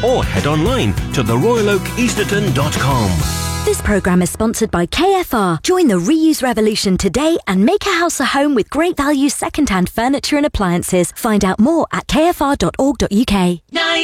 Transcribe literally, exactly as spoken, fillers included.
or head online to the royal oak easterton dot com. This programme is sponsored by K F R. Join the reuse revolution today and make a house a home with great value second-hand furniture and appliances. Find out more at k f r dot org dot u k.